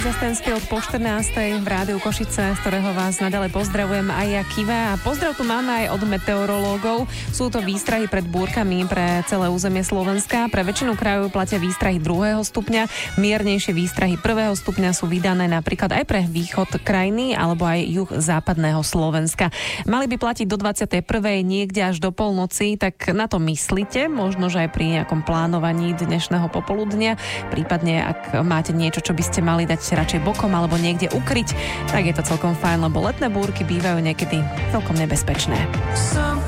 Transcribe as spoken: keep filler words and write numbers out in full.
Zastenský od po štrnástej v rádiu Košice, z ktorého vás naďalej pozdravujem aj ja, Kiva. A pozdrav tu máme aj od meteorológov. Sú to výstrahy pred búrkami pre celé územie Slovenska. Pre väčšinu krajov platia výstrahy druhého stupňa. Miernejšie výstrahy prvého stupňa sú vydané napríklad aj pre východ krajiny alebo aj juh západného Slovenska. Mali by platiť do dvadsiatej prvej niekde až do polnoci, tak na to myslíte, možno že aj pri nejakom plánovaní dnešného popoludnia. Prípadne, ak máte niečo, čo by ste mali dať radšej bokom alebo niekde ukryť, tak je to celkom fajn, lebo letné búrky bývajú niekedy celkom nebezpečné.